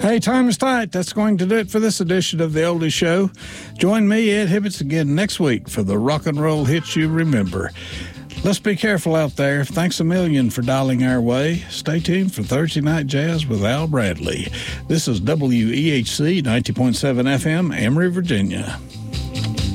Hey, time is tight. That's going to do it for this edition of the Oldie Show. Join me, Ed Hibbets, again next week for the rock and roll hits you remember. Let's be careful out there. Thanks a million for dialing our way. Stay tuned for Thursday Night Jazz with Al Bradley. This is WEHC 90.7 FM, Emory, Virginia.